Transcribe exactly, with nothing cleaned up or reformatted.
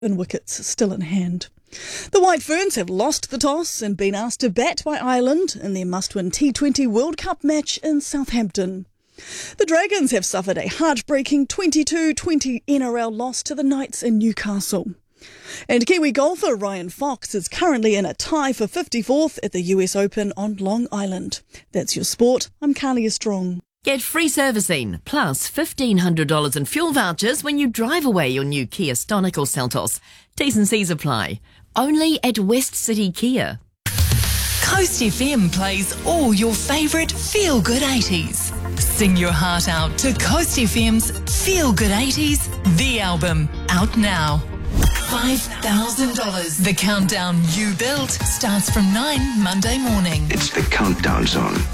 and wickets still in hand. The White Ferns have lost the toss and been asked to bat by Ireland in their must-win T twenty World Cup match in Southampton. The Dragons have suffered a heartbreaking twenty-two twenty N R L loss to the Knights in Newcastle. And Kiwi golfer Ryan Fox is currently in a tie for fifty-fourth at the U S Open on Long Island. That's your sport. I'm Carlia Strong. Get free servicing, plus fifteen hundred dollars in fuel vouchers when you drive away your new Kia Stonic or Seltos. T's and C's apply. Only at West City Kia. Coast F M plays all your favourite feel-good eighties. Sing your heart out to Coast F M's Feel Good eighties, the album, out now. five thousand dollars. The countdown you built starts from nine Monday morning. It's the Countdown Zone.